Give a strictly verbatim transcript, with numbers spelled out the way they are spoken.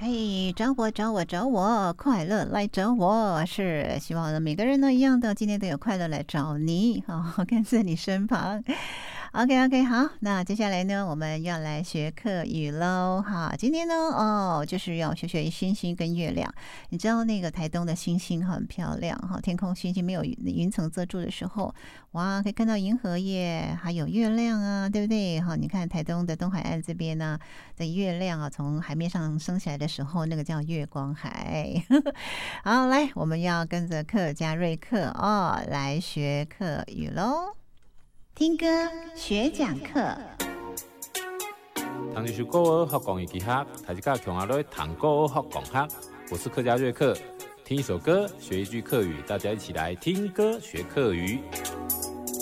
嘿，找我找我找我，快乐来找我，是希望每个人呢一样的，今天都有快乐来找你，好，跟在你身旁。OK OK， 好，那接下来呢，我们要来学课语喽。好，今天呢，哦，就是要学学星星跟月亮。你知道那个台东的星星很漂亮哈，天空星星没有云层遮住的时候，哇，可以看到银河耶，还有月亮啊，对不对？哈，你看台东的东海岸这边呢的月亮啊，从海面上升起来的时候，那个叫月光海。好，来，我们要跟着客家瑞克哦来学课语喽。听歌学讲课， 谈一首歌学讲一句话，大家共阿来谈歌学讲话。我是客家瑞克，听一首歌学一句客语，大家一起来听歌学客语。